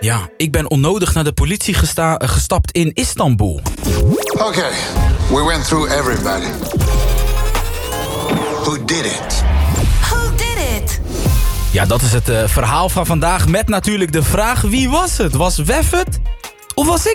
Ja, ik ben onnodig naar de politie gestapt in Istanbul. Okay, we went through everybody. Who did it? Who did it? Ja, dat is het verhaal van vandaag met natuurlijk de vraag: wie was het? Was Wef het? Of was ik